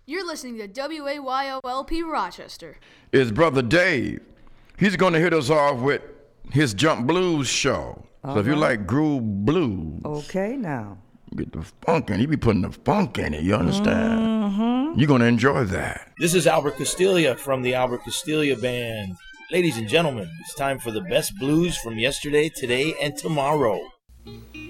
You're listening to WAYOLP Rochester. It's Brother Dave. He's going to hit us off with his Jump Blues show. So if you like groove blues. Okay, now. Get the funk in it. He be putting the funk in it, you understand? Mm-hmm. You're going to enjoy that. This is Albert Castilla from the Albert Castilla Band. Ladies and gentlemen, it's time for the best blues from yesterday, today, and tomorrow.